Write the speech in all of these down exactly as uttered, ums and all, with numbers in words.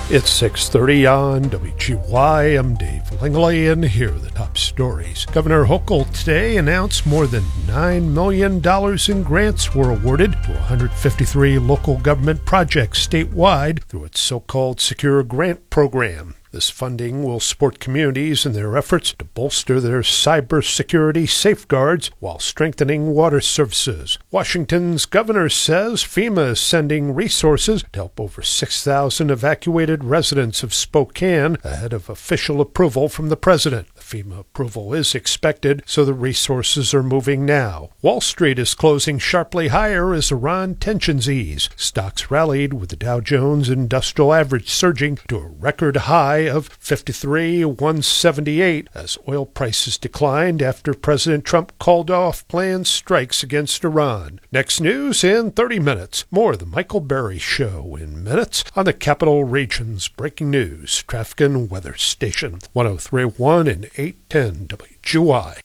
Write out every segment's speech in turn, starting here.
It's six thirty on W G Y. I'm Dave Langley, and here are the top stories. Governor Hochul today announced more than nine million dollars in grants were awarded to one hundred fifty-three local government projects statewide through its so-called Secure Grant Program. This funding will support communities in their efforts to bolster their cybersecurity safeguards while strengthening water services. Washington's governor says FEMA is sending resources to help over six thousand evacuated residents of Spokane ahead of official approval from the president. The FEMA approval is expected, so the resources are moving now. Wall Street is closing sharply higher as Iran tensions ease. Stocks rallied with the Dow Jones Industrial Average surging to a record high of fifty-three thousand one hundred seventy-eight as oil prices declined after President Trump called off planned strikes against Iran. Next news in thirty minutes. More of the Michael Berry Show in minutes on the Capital Region's breaking news, traffic and weather station, one oh three point one and eight ten W G Y.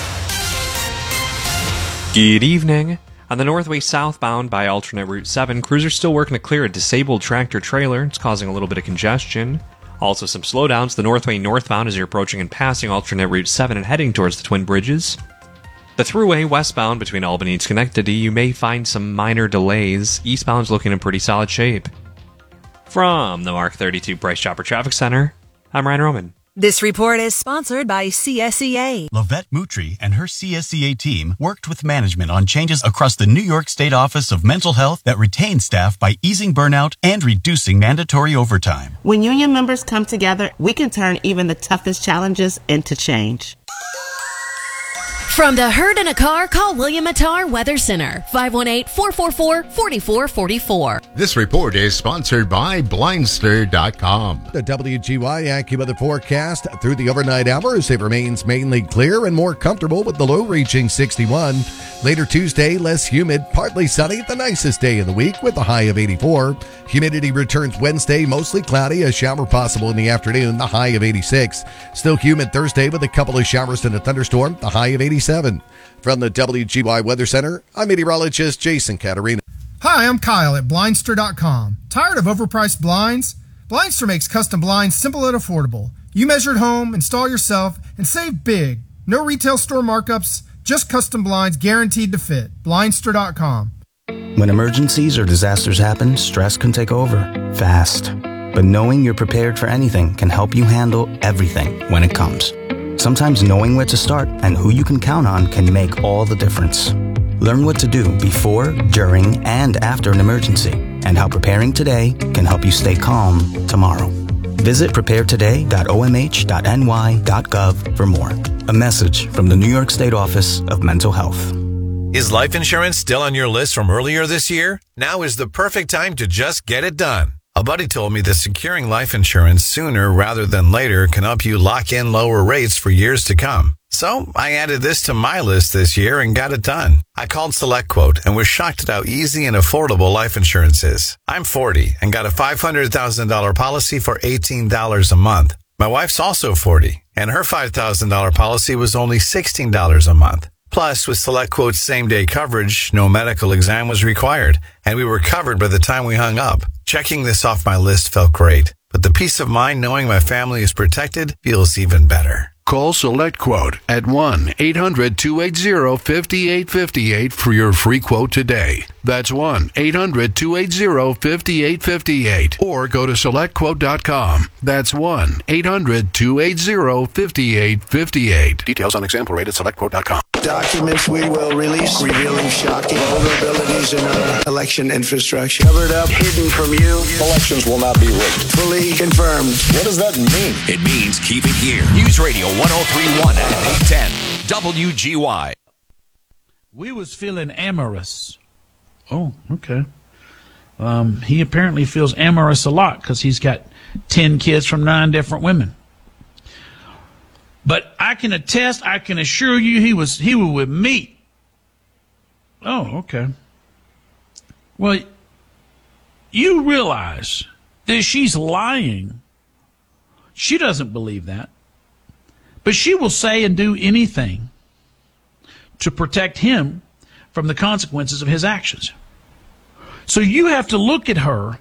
Good evening. On the Northway southbound by alternate Route seven, crews are still working to clear a disabled tractor-trailer. It's causing a little bit of congestion. Also some slowdowns the Northway northbound as you're approaching and passing alternate Route seven and heading towards the Twin Bridges. The Thruway westbound between Albany and Schenectady, you may find some minor delays. Eastbound's looking in pretty solid shape. From the Mark thirty-two Price Chopper Traffic Center, I'm Ryan Roman. This report is sponsored by C S E A. Lavette Moutry and her C S E A team worked with management on changes across the New York State Office of Mental Health that retain staff by easing burnout and reducing mandatory overtime. When union members come together, we can turn even the toughest challenges into change. From the herd in a car, call William Attar Weather Center, five one eight, four four four, four four four four. This report is sponsored by Blindster dot com. The W G Y AccuWeather forecast through the overnight hours, it remains mainly clear and more comfortable with the low reaching sixty-one. Later Tuesday, less humid, partly sunny, the nicest day of the week with a high of eighty-four. Humidity returns Wednesday, mostly cloudy, a shower possible in the afternoon, the high of eighty-six. Still humid Thursday with a couple of showers and a thunderstorm, the high of eighty-seven. From the W G Y Weather Center, I'm meteorologist Jason Caterina. Hi, I'm Kyle at Blindster dot com. Tired of overpriced blinds? Blindster makes custom blinds simple and affordable. You measure at home, install yourself, and save big. No retail store markups, just custom blinds guaranteed to fit. Blindster dot com. When emergencies or disasters happen, stress can take over, fast. But knowing you're prepared for anything can help you handle everything when it comes. Sometimes knowing where to start and who you can count on can make all the difference. Learn what to do before, during, and after an emergency, and how preparing today can help you stay calm tomorrow. Visit prepare today dot o m h dot n y dot gov for more. A message from the New York State Office of Mental Health. Is life insurance still on your list from earlier this year? Now is the perfect time to just get it done. A buddy told me that securing life insurance sooner rather than later can help you lock in lower rates for years to come. So I added this to my list this year and got it done. I called SelectQuote and was shocked at how easy and affordable life insurance is. I'm forty and got a five hundred thousand dollars policy for eighteen dollars a month. My wife's also forty and her five thousand dollars policy was only sixteen dollars a month. Plus, with SelectQuote's same-day coverage, no medical exam was required, and we were covered by the time we hung up. Checking this off my list felt great, but the peace of mind knowing my family is protected feels even better. Call SelectQuote at one eight hundred two eight zero five eight five eight for your free quote today. That's one eight hundred two eight zero five eight five eight. Or go to select quote dot com. That's one eight hundred two eight zero five eight five eight. Details on example rate at select quote dot com. Documents we will release revealing shocking vulnerabilities in our election infrastructure. Covered up, hidden from you. Elections will not be rigged. Fully confirmed. What does that mean? It means keep it here. News Radio one oh three point one and eight ten W G Y. We was feeling amorous. Oh, okay. Um, he apparently feels amorous a lot because he's got ten kids from nine different women. But I can attest, I can assure you, he was he was with me. Oh, okay. Well, you realize that she's lying. She doesn't believe that. But she will say and do anything to protect him from the consequences of his actions. So you have to look at her